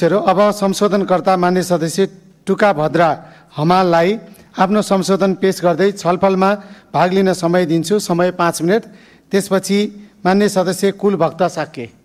सदस्यहरू, अब संशोधनकर्ता मान्य सदस्य टुका भद्रा हमाललाई आफ्नो संशोधन पेश गर्दै छलफलमा भाग लिन समय दिन्छु। समय 5 मिनट। त्यसपछि मान्य सदस्य कुलभक्त साक्य।